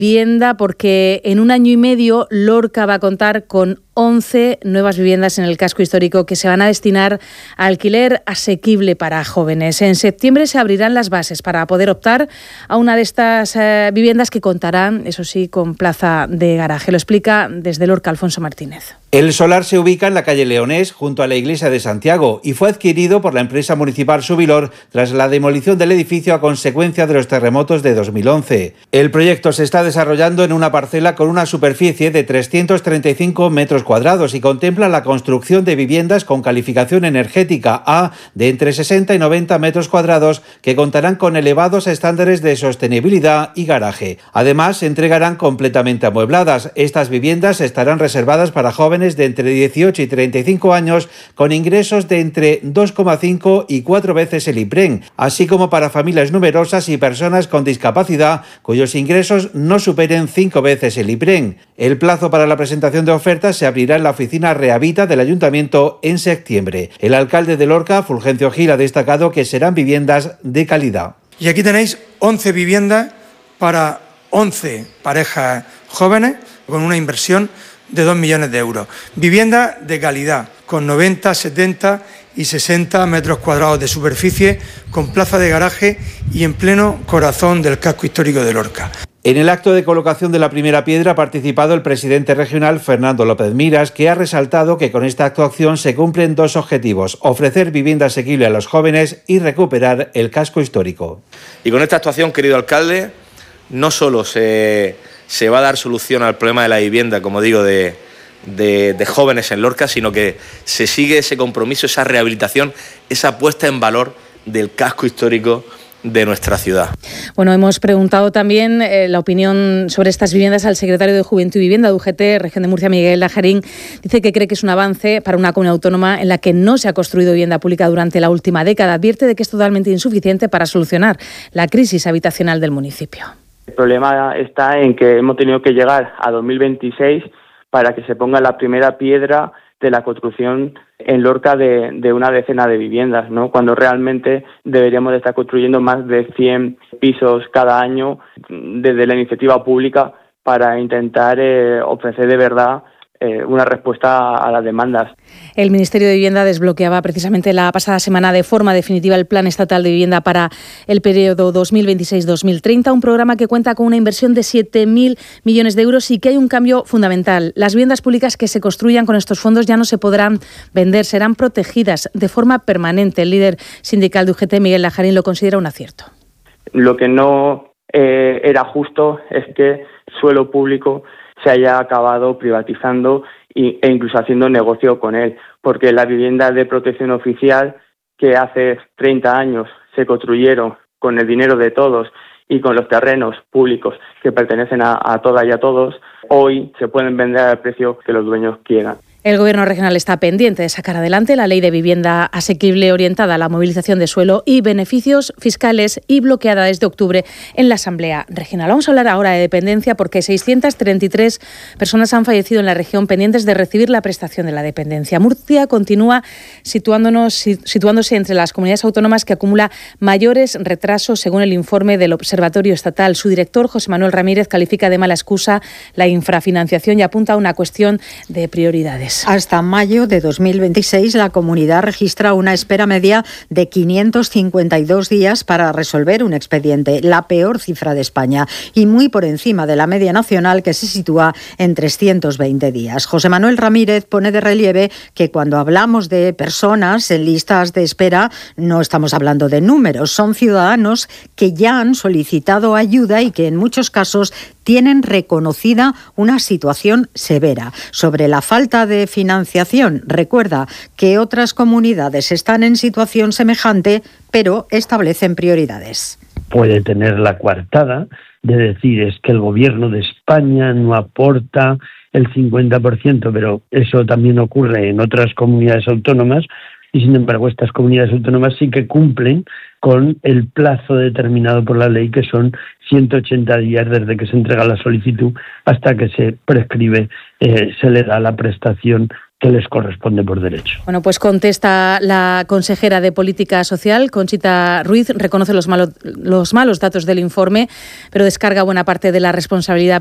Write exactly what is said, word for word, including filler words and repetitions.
Vivienda, porque en un año y medio Lorca va a contar con once nuevas viviendas en el casco histórico que se van a destinar a alquiler asequible para jóvenes. En septiembre se abrirán las bases para poder optar a una de estas eh, viviendas que contarán, eso sí, con plaza de garaje. Lo explica desde Lorca Alfonso Martínez. El solar se ubica en la calle Leonés, junto a la iglesia de Santiago, y fue adquirido por la empresa municipal Subilor tras la demolición del edificio a consecuencia de los terremotos de dos mil once. El proyecto se está desarrollando en una parcela con una superficie de trescientos treinta y cinco metros cuadrados y contempla la construcción de viviendas con calificación energética A de entre sesenta y noventa metros cuadrados que contarán con elevados estándares de sostenibilidad y garaje. Además, se entregarán completamente amuebladas. Estas viviendas estarán reservadas para jóvenes de entre dieciocho y treinta y cinco años con ingresos de entre dos coma cinco y cuatro veces el IPREN, así como para familias numerosas y personas con discapacidad cuyos ingresos no superen cinco veces el IPREN. El plazo para la presentación de ofertas se abrirá en la oficina Rehabita del Ayuntamiento en septiembre. El alcalde de Lorca, Fulgencio Gil, ha destacado que serán viviendas de calidad. Y aquí tenéis once viviendas para once parejas jóvenes con una inversión de dos millones de euros. Vivienda de calidad, con noventa, setenta y sesenta metros cuadrados de superficie, con plaza de garaje y en pleno corazón del casco histórico de Lorca. En el acto de colocación de la primera piedra ha participado el presidente regional Fernando López Miras, que ha resaltado que con esta actuación se cumplen dos objetivos: ofrecer vivienda asequible a los jóvenes y recuperar el casco histórico. Y con esta actuación, querido alcalde, no solo se... se va a dar solución al problema de la vivienda, como digo, de, de, de jóvenes en Lorca, sino que se sigue ese compromiso, esa rehabilitación, esa puesta en valor del casco histórico de nuestra ciudad. Bueno, hemos preguntado también eh, la opinión sobre estas viviendas al secretario de Juventud y Vivienda de U G T, Región de Murcia, Miguel Lajarín. Dice que cree que es un avance para una comunidad autónoma en la que no se ha construido vivienda pública durante la última década. Advierte de que es totalmente insuficiente para solucionar la crisis habitacional del municipio. El problema está en que hemos tenido que llegar a dos mil veintiséis para que se ponga la primera piedra de la construcción en Lorca de, de una decena de viviendas, ¿no? Cuando realmente deberíamos de estar construyendo más de cien pisos cada año desde la iniciativa pública para intentar eh, ofrecer de verdad eh, una respuesta a las demandas. El Ministerio de Vivienda desbloqueaba precisamente la pasada semana de forma definitiva el Plan Estatal de Vivienda para el periodo dos mil veintiséis dos mil treinta, un programa que cuenta con una inversión de siete mil millones de euros y que hay un cambio fundamental. Las viviendas públicas que se construyan con estos fondos ya no se podrán vender, serán protegidas de forma permanente. El líder sindical de U G T, Miguel Lajarín, lo considera un acierto. Lo que no eh, era justo es que suelo público se haya acabado privatizando e incluso haciendo negocio con él, porque las viviendas de protección oficial que hace treinta años se construyeron con el dinero de todos y con los terrenos públicos que pertenecen a, a todas y a todos, hoy se pueden vender al precio que los dueños quieran. El Gobierno regional está pendiente de sacar adelante la ley de vivienda asequible orientada a la movilización de suelo y beneficios fiscales y bloqueada desde octubre en la Asamblea Regional. Vamos a hablar ahora de dependencia porque seiscientas treinta y tres personas han fallecido en la región pendientes de recibir la prestación de la dependencia. Murcia continúa situándonos, situándose entre las comunidades autónomas que acumula mayores retrasos según el informe del Observatorio Estatal. Su director, José Manuel Ramírez, califica de mala excusa la infrafinanciación y apunta a una cuestión de prioridades. Hasta mayo de dos mil veintiséis, la comunidad registra una espera media de quinientos cincuenta y dos días para resolver un expediente, la peor cifra de España, y muy por encima de la media nacional, que se sitúa en trescientos veinte días. José Manuel Ramírez pone de relieve que cuando hablamos de personas en listas de espera, no estamos hablando de números, son ciudadanos que ya han solicitado ayuda y que en muchos casos tienen reconocida una situación severa. Sobre la falta de financiación, recuerda que otras comunidades están en situación semejante, pero establecen prioridades. Puede tener la coartada de decir es que el gobierno de España no aporta el cincuenta por ciento, pero eso también ocurre en otras comunidades autónomas y sin embargo estas comunidades autónomas sí que cumplen con el plazo determinado por la ley, que son ciento ochenta días desde que se entrega la solicitud hasta que se prescribe, eh, se le da la prestación que les corresponde por derecho. Bueno, pues contesta la consejera de Política Social, Conchita Ruiz, reconoce los malos, los malos datos del informe, pero descarga buena parte de la responsabilidad